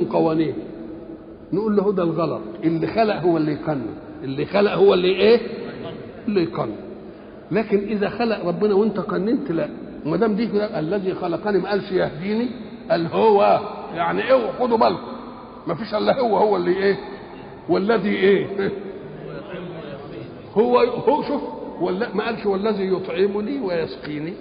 قوانين، نقول له ده الغلط، اللي خلق هو اللي يقنن، اللي خلق هو اللي ايه؟ اللي يقنن. لكن اذا خلق ربنا وانت قننت، لا. وما دام دي الذي خلقني ما قالش يهديني، قال هو، يعني ايه؟ خدوا بالكم، ما فيش الا هو اللي ايه؟ والذي ايه؟ هو شوف، ولا ما قالش والذي يطعمني ويسقيني،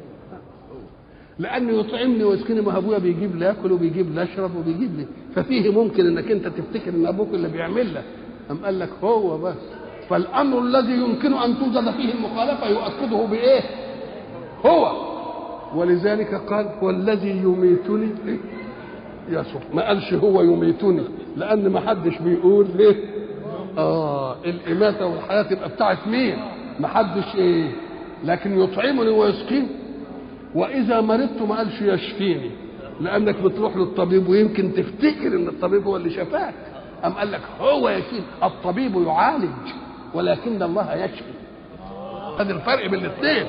لأنه يطعمني ويسقيني، ما ابويا بيجيب لي اكل وبيجيب لي اشرب وبيجيب لي، ففيه ممكن انك انت تفتكر ان ابوك اللي بيعمل لك، أم قال لك هو بس. فالامر الذي يمكن ان توجد فيه المخالفه يؤكده بايه؟ هو. ولذلك قال والذي يميتني يسوع، ما قالش هو يميتني، لان ما حدش بيقول ايه؟ الاماته والحياه تبقى بتاعت مين؟ ما حدش ايه. لكن يطعمني ويسقيني. واذا مرضت ما قالش يشفيني، لانك بتروح للطبيب ويمكن تفتكر ان الطبيب هو اللي شفاك، ام قال لك هو يشفي. الطبيب يعالج ولكن الله يشفي. هذا الفرق بين الاثنين.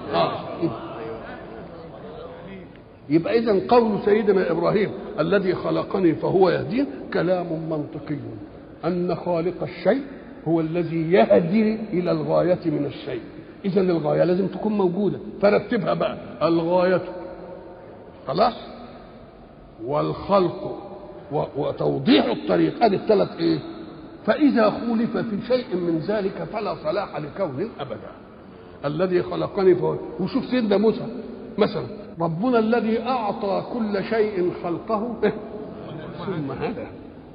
يبقى اذا قول سيدنا ابراهيم الذي خلقني فهو يهدين كلام منطقي، ان خالق الشيء هو الذي يهدي الى الغايه من الشيء. اذا الغايه لازم تكون موجوده، فرتبها بقى: الغايه خلاص، والخلق، وتوضيح الطريق. ادي الثلاث ايه؟ فاذا خولف في شيء من ذلك فلا صلاح لكون ابدا. الذي خلقني فهو. وشوف سيدنا موسى مثلا: ربنا الذي اعطى كل شيء خلقه ثم هدى.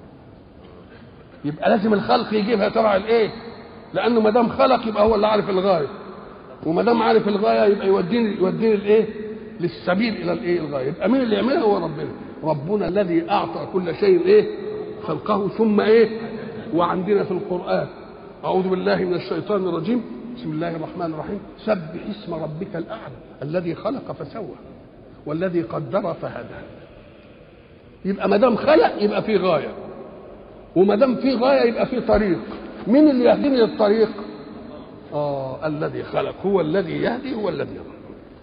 يبقى لازم الخلق يجيبها تبع الايه؟ لانه ما دام خلق يبقى هو اللي عارف الغايه، وما دام عارف الغايه يبقى يوديني الايه؟ للسبيل الى الايه؟ الغايه. يبقى مين اللي يعملها؟ هو ربنا الذي اعطى كل شيء ايه؟ خلقه ثم ايه؟ وعندنا في القران: اعوذ بالله من الشيطان الرجيم، بسم الله الرحمن الرحيم، سبح اسم ربك الاعلى الذي خلق فسوى والذي قدر فهدى. يبقى ما دام خلق يبقى في غايه، وما دام في غايه يبقى في طريق. مين اللي يهديني للطريق؟ الذي خلق هو الذي يهدي، هو الذي يضل.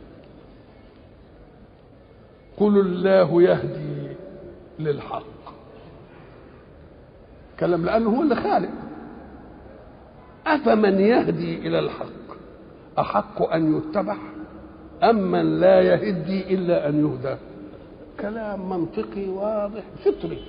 قل الله يهدي للحق. كلام، لانه هو اللي خالق. افمن يهدي الى الحق احق ان يتبع ام من لا يهدي الا ان يهدى؟ كلام منطقي واضح فطري.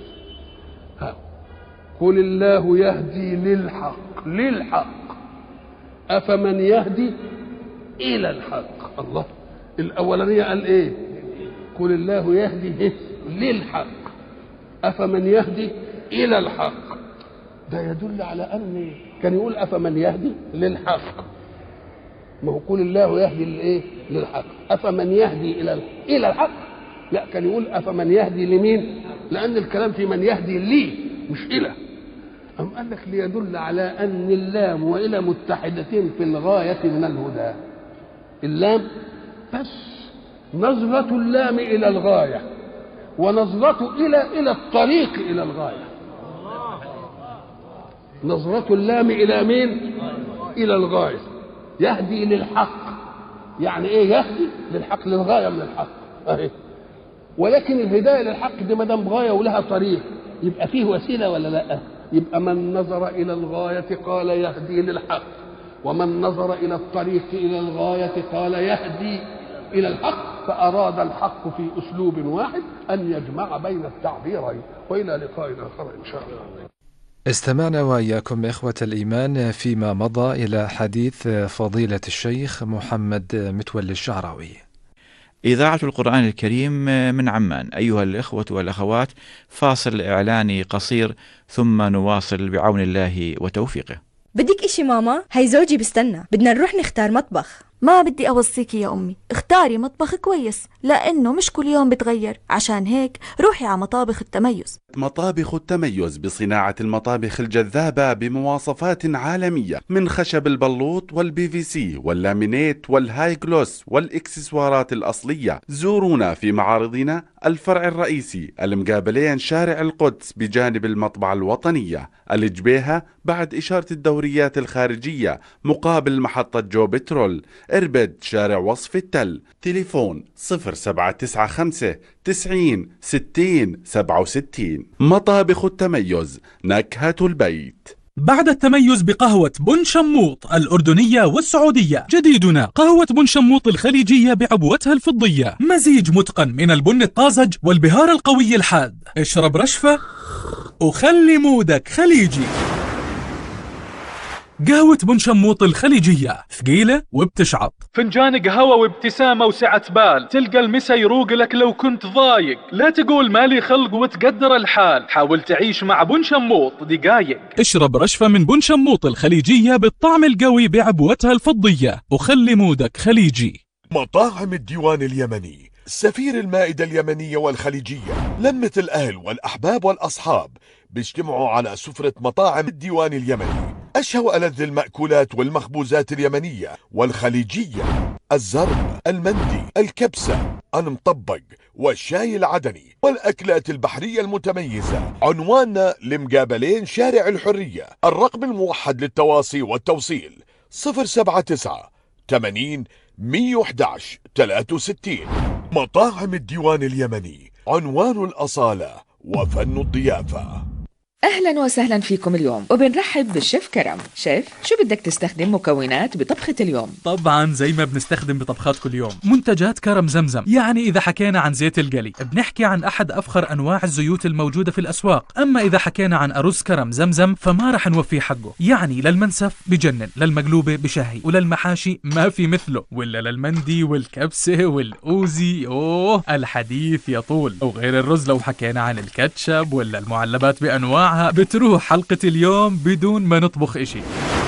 قل الله يهدي للحق افمن يهدي الى الحق. الله، الاولانيه قال ايه؟ قل الله يهدي للحق افمن يهدي الى الحق. ده يدل على ان كان يقول افمن يهدي للحق، ما هو قل الله يهدي للايه؟ للحق. افمن يهدي الى الحق، لا، كان يقول افمن يهدي لمين؟ لان الكلام في من يهدي لي مش الى. أم قال لك ليدل على ان اللام والى متحدتين في الغايه من الهدى. اللام بس نظرة اللام الى الغايه، ونظرة الى الطريق الى الغايه. نظرة اللام الى مين؟ الى الغايه. يهدي للحق، يعني ايه؟ يهدي للحق، للغايه من الحق اهي. ولكن الهدايه للحق دي ما دام غايه ولها طريق يبقى فيه وسيله ولا لا؟ يبقى من نظر الى الغايه قال يهدي للحق، ومن نظر الى الطريق الى الغايه قال يهدي الى الحق. فاراد الحق في اسلوب واحد ان يجمع بين التعبيرين. والى لقاء اخر ان شاء الله. استمعنا وإياكم إخوة الإيمان فيما مضى إلى حديث فضيلة الشيخ محمد متولي الشعراوي. إذاعة القرآن الكريم من عمان. أيها الإخوة والأخوات، فاصل إعلاني قصير ثم نواصل بعون الله وتوفيقه. بدك إشي ماما؟ هاي زوجي بستنى، بدنا نروح نختار مطبخ. ما بدي أوصيكي يا أمي، اختاري مطبخ كويس لأنه مش كل يوم بتغير. عشان هيك روحي على مطابخ التميز. مطابخ التميز بصناعة المطابخ الجذابة بمواصفات عالمية، من خشب البلوط والPVC واللامينيت والهاي جلوس والإكسسوارات الأصلية. زورونا في معارضنا الفرع الرئيسي المقابلين شارع القدس بجانب المطبعة الوطنية، الجبيهة بعد إشارة الدوريات الخارجية مقابل محطة جو بترول، إربد شارع وصف التل. تليفون 0795 90 60 67. مطابخ التميز، نكهة البيت. بعد التميز بقهوة بن شموط الأردنية والسعودية، جديدنا قهوة بن شموط الخليجية بعبوتها الفضية، مزيج متقن من البن الطازج والبهار القوي الحاد. اشرب رشفة وخلي مودك خليجي. قهوة بن شموط الخليجية ثقيلة وبتشعط، فنجان قهوة وابتسامة وسعة بال، تلقى المسا يروق لك لو كنت ضايق. لا تقول مالي خلق وتقدر الحال، حاول تعيش مع بن شموط دقايق. اشرب رشفة من بن شموط الخليجية بالطعم القوي بعبوتها الفضية وخلي مودك خليجي. مطاعم الديوان اليمني، سفير المائدة اليمنية والخليجية، لمة الأهل والأحباب والأصحاب بيجتمعوا على سفرة مطاعم الديوان اليمني. أشهى وألذ المأكولات والمخبوزات اليمنية والخليجية، الزرب، المندي، الكبسة، المطبق والشاي العدني والأكلات البحرية المتميزة. عنواننا لمقابلين شارع الحرية. الرقم الموحد للتواصي والتوصيل 079 80 111 63. مطاعم الديوان اليمني، عنوان الأصالة وفن الضيافة. أهلا وسهلا فيكم اليوم، وبنرحب بالشيف كرم. شيف، شو بدك تستخدم مكونات بطبخة اليوم؟ طبعا زي ما بنستخدم بطبخات كل يوم، منتجات كرم زمزم. يعني إذا حكينا عن زيت القلي بنحكي عن أحد أفخر أنواع الزيوت الموجودة في الأسواق. أما إذا حكينا عن أرز كرم زمزم فما رح نوفيه حقه. يعني للمنسف بجنن، للمقلوبة بشهي، وللمحاشي ما في مثله، ولا للمندي والكبسة والأوزي أوه الحديث يطول. وغير الرز لو حكينا عن الكاتشب ولا المعلبات بأنواع بتروح حلقة اليوم بدون ما نطبخ إشي.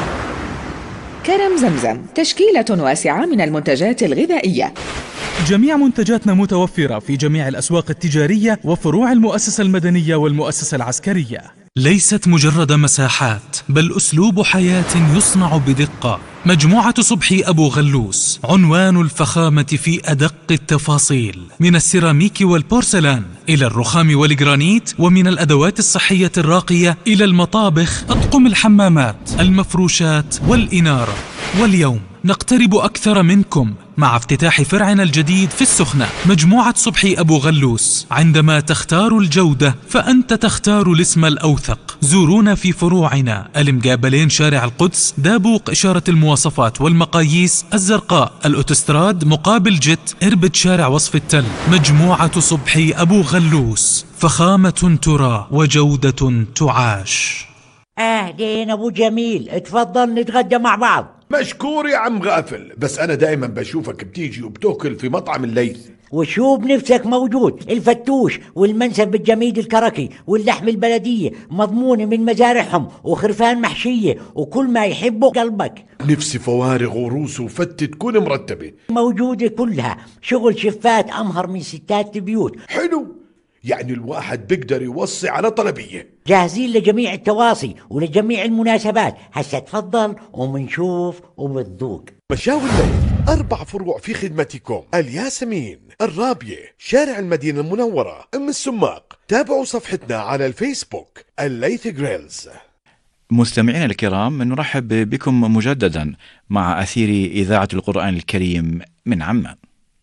كرم زمزم تشكيلة واسعة من المنتجات الغذائية. جميع منتجاتنا متوفرة في جميع الأسواق التجارية وفروع المؤسسة المدنية والمؤسسة العسكرية. ليست مجرد مساحات، بل أسلوب حياة يصنع بدقة. مجموعة صبحي أبو غلوس، عنوان الفخامة في أدق التفاصيل، من السيراميك والبورسلان إلى الرخام والجرانيت، ومن الأدوات الصحية الراقية إلى المطابخ، أطقم الحمامات، المفروشات والإنارة. واليوم نقترب أكثر منكم مع افتتاح فرعنا الجديد في السخنة. مجموعة صبحي أبو غلوس، عندما تختار الجودة فأنت تختار الاسم الأوثق. زورونا في فروعنا المقابلين شارع القدس، دابوق إشارة المواصفات والمقاييس الزرقاء، الأوتوستراد مقابل جت، إربد شارع وصف التل. مجموعة صبحي أبو غلوس، فخامة ترى وجودة تعاش. أهلين أبو جميل، اتفضل نتغدى مع بعض. مشكور يا عم غافل، بس أنا دائما بشوفك بتيجي وبتاكل في مطعم الليث. وشو بنفسك موجود، الفتوش والمنسف بالجميد الكركي واللحم البلدية مضمونة من مزارعهم، وخرفان محشية، وكل ما يحبه قلبك. نفسي فوارغ وروس وفتة تكون مرتبة موجودة كلها، شغل شفات أمهر من ستات البيوت. حلو، يعني الواحد بيقدر يوصي على طلبية. جاهزين لجميع التواصي ولجميع المناسبات. هسا تفضل ومنشوف وبتذوق. مشاوي الليث 4 فروع في خدمتكم: الياسمين، الرابية، شارع المدينة المنورة، أم السماق. تابعوا صفحتنا على الفيسبوك الليث جريلز. مستمعينا الكرام، نرحب بكم مجددا مع أثير إذاعة القرآن الكريم من عمان.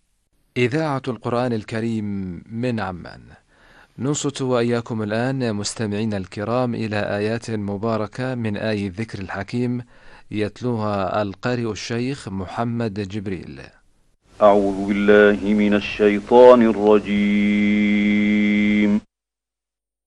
إذاعة القرآن الكريم من عمان. ننصت وإياكم الآن مستمعين الكرام إلى آيات مباركة من آي الذكر الحكيم، يتلوها القارئ الشيخ محمد جبريل. أعوذ بالله من الشيطان الرجيم.